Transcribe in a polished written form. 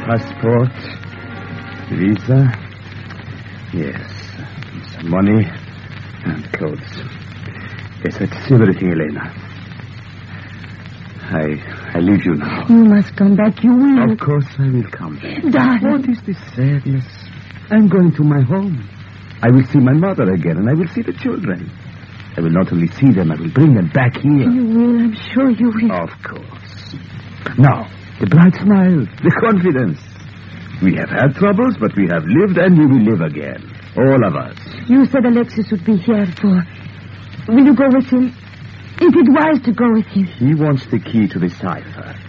passport, visa. Yes, some money and clothes. Yes, that's everything, Elena. I leave you now. You must come back. You will. Of course I will come back. Darling. What is this sadness? I'm going to my home. I will see my mother again, and I will see the children. I will not only see them, I will bring them back here. You will, I'm sure you will. Of course. Now, the bright smile, the confidence. We have had troubles, but we have lived and we will live again. All of us. You said Alexis would be here for... Will you go with him? Is it wise to go with him? He wants the key to the cipher.